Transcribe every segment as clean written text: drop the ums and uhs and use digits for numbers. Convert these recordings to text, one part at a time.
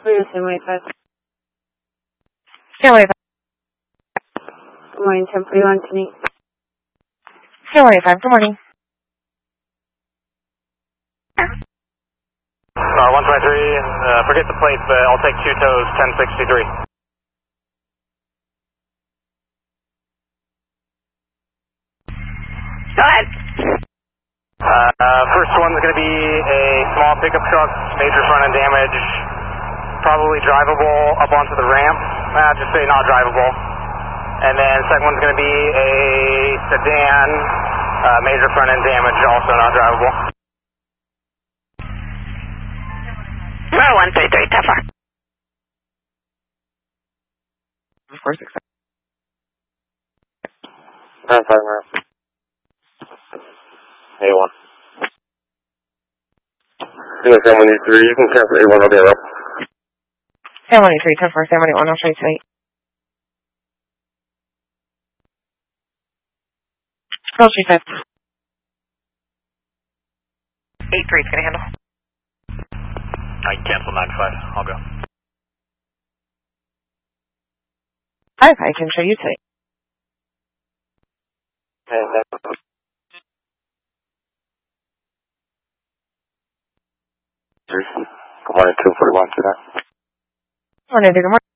Family 5. Family 5. Good morning, 1041 tonight. Family 5, good morning. 123, forget the plates, but I'll take 2 toes, 1063. Go ahead. First one's going to be a small pickup truck, major front end damage, probably drivable up onto the ramp. Just say not drivable. And then second one's going to be a sedan, major front end damage, also not drivable. 133, tough far. 467. 5 minutes. A1. Family 3, you can cancel A1 all day up. Family 3, tough far, Family 1, I'll show you tonight. Roll 35. 8-3 is going to handle. I can cancel 9-5. I'll go. 5, I can show you tonight. Good morning, 241 to that. Morning, good morning.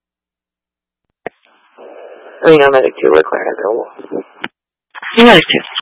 Reno Medic 2, we're clear and available. Medic 2.